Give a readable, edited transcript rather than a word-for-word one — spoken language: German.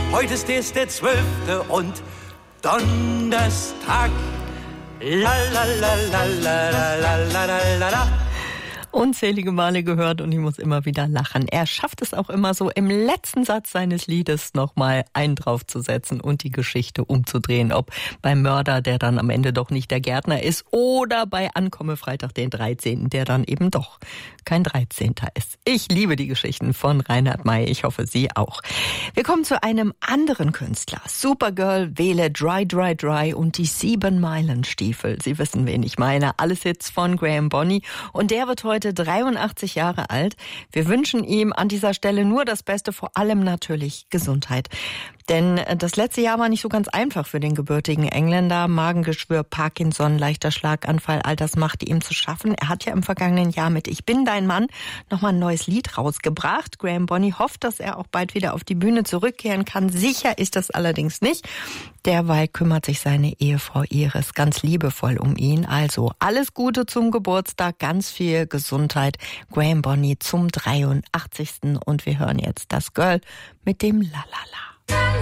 Heute ist der 12. und Donnerstag. La la la la la la la la la la. Unzählige Male gehört und ich muss immer wieder lachen. Er schafft es auch immer so, im letzten Satz seines Liedes nochmal einen draufzusetzen und die Geschichte umzudrehen. Ob beim Mörder, der dann am Ende doch nicht der Gärtner ist, oder bei Ankomme Freitag den 13., der dann eben doch kein 13. ist. Ich liebe die Geschichten von Reinhard May. Ich hoffe, Sie auch. Wir kommen zu einem anderen Künstler. Supergirl, Wähle, Dry, Dry, Dry und die 7 Meilenstiefel. Sie wissen, wen ich meine. Alles Hits von Graham Bonny. Und der wird heute 83 Jahre alt. Wir wünschen ihm an dieser Stelle nur das Beste, vor allem natürlich Gesundheit. Denn das letzte Jahr war nicht so ganz einfach für den gebürtigen Engländer. Magengeschwür, Parkinson, leichter Schlaganfall, all das machte ihm zu schaffen. Er hat ja im vergangenen Jahr mit Ich bin dein Mann nochmal ein neues Lied rausgebracht. Graham Bonny hofft, dass er auch bald wieder auf die Bühne zurückkehren kann. Sicher ist das allerdings nicht. Derweil kümmert sich seine Ehefrau Iris ganz liebevoll um ihn. Also alles Gute zum Geburtstag, ganz viel Gesundheit. Graham Bonny zum 83. Und wir hören jetzt das Girl mit dem La La La.